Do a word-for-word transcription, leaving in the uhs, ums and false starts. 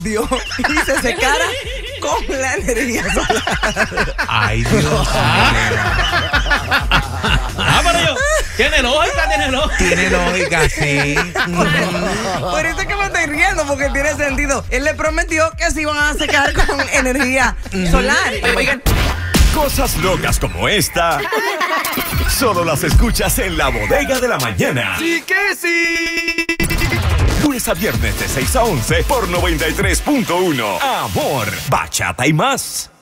Dios, y se secara con la energía solar. Ay, Dios. Ah, pero yo, tiene lógica, tiene lógica. Tiene lógica, sí. Por eso es que me estoy riendo, porque tiene sentido. Él le prometió que se iban a secar con energía solar. Oigan, Cosas locas como esta, solo las escuchas en La Bodega de la Mañana. ¡Sí que sí! Lunes a viernes de seis a once por noventa y tres punto uno. Amor, bachata y más.